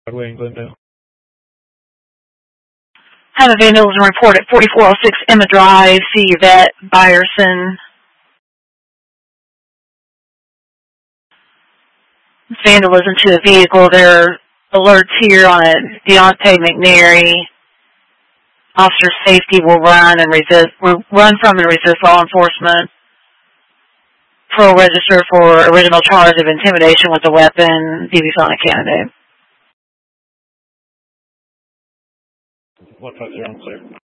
Broadway in Glendale. Have a vandalism report at 4406 Emma Drive. See Yvette Byerson. Vandalism to a vehicle. There are alerts here on a Deontay McNary. Officer safety will run from and resist law enforcement. Parole register for original charge of intimidation with a weapon. DV felony candidate. 150, clear.